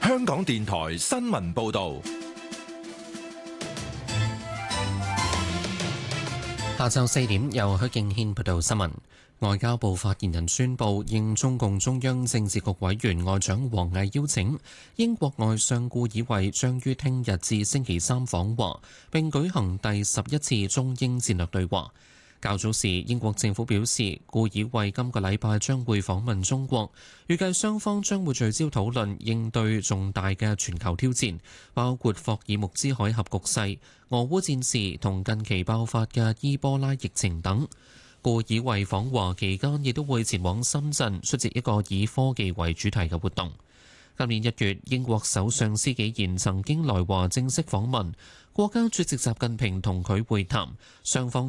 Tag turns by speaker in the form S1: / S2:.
S1: 香港電台新聞報道。
S2: 下晝4點，由許敬軒報道新聞。外交部發言人宣布，應中共中央政治局委員外長王毅邀請，英國外相顧以慧將於聽日至星期三訪華，並舉行第11次中英戰略對話。較早時，英國政府表示，顧以慧今個禮拜將會訪問中國，預計雙方將會聚焦討論應對重大嘅全球挑戰，包括霍爾木茲海峽局勢、俄烏戰事同近期爆發嘅伊波拉疫情等。顧以慧訪華期間，亦都會前往深圳出席一個以科技為主題嘅活動。今年1月，英國首相施紀賢曾經來華正式訪問，國家主席習近平同佢會談，雙方